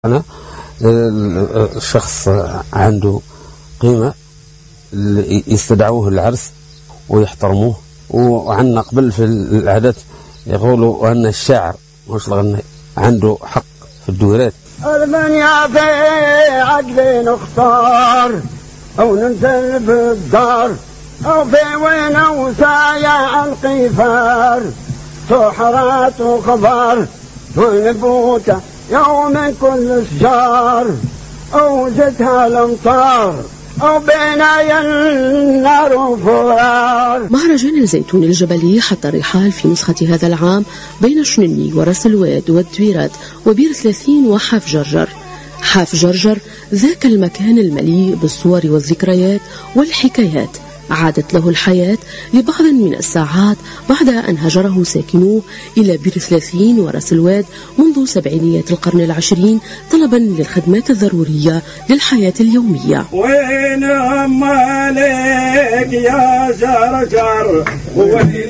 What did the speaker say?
أنا الشخص عنده قيمة يستدعوه العرس ويحترموه. وعندنا قبل في العادات يقولوا أن الشاعر مش الغناء عنده حق في الدورات. المنيا في عقل نختار أو ننزل بالدار أو في وين وسايا القفار سحرات وخبار ونبوته يوم كل شجار أو زدها الأمطار أو بنايا النار وفرار. مهرجان الزيتون الجبلي حتى الرحال في نسخة هذا العام بين شنني وراس الواد والدويرات وبير 30 وحاف جرجر. حاف جرجر ذاك المكان المليء بالصور والذكريات والحكايات عادت له الحياة لبعض من الساعات بعد أن هجره ساكنوه إلى بير 30 وراس الواد منذ سبعينيات القرن العشرين طلبا للخدمات الضرورية للحياة اليومية. وين مالك يا جرجر وين